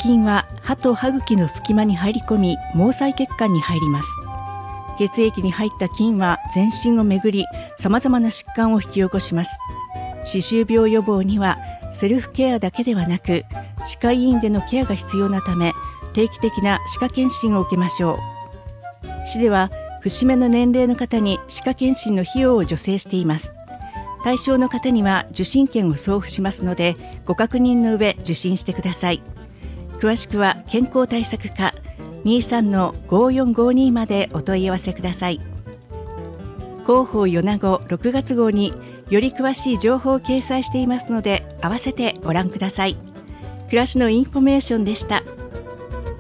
菌は歯と歯茎の隙間に入り込み、毛細血管に入ります。血液に入った菌は全身を巡り、様々な疾患を引き起こします。歯周病予防にはセルフケアだけではなく、歯科医院でのケアが必要なため、定期的な歯科検診を受けましょう。市では節目の年齢の方に歯科検診の費用を助成しています。対象の方には受診券を送付しますので、ご確認の上受診してください。詳しくは健康対策課 23-5452 までお問い合わせください。広報米子6月号により詳しい情報を掲載していますので、合わせてご覧ください。暮らしのインフォメーションでした。